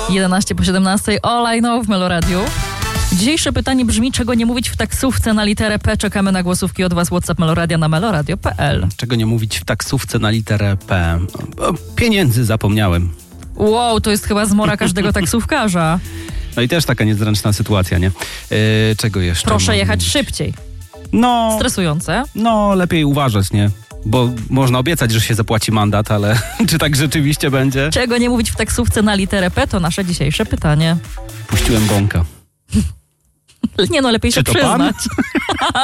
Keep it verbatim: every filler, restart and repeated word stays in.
jedenaście po siedemnastej, All I Know w Meloradiu. Dzisiejsze pytanie brzmi, czego nie mówić w taksówce na literę P. Czekamy na głosówki od was. WhatsApp Meloradia na meloradio kropka p l. Czego nie mówić w taksówce na literę P? O, pieniędzy zapomniałem. Wow, to jest chyba zmora każdego taksówkarza. No i też taka niezręczna sytuacja, nie? Yy, czego jeszcze? Proszę jechać szybciej. No, Stresujące. no, lepiej uważać, nie? Bo można obiecać, że się zapłaci mandat, ale czy tak rzeczywiście będzie? Czego nie mówić w taksówce na literę P, to nasze dzisiejsze pytanie. Puściłem bąka. Nie no, lepiej Czy się to pan? przyznać.